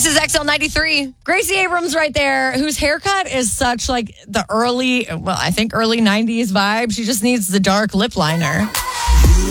This is XL93. Gracie Abrams right there, whose haircut is such like the early 90s vibe. She just needs the dark lip liner.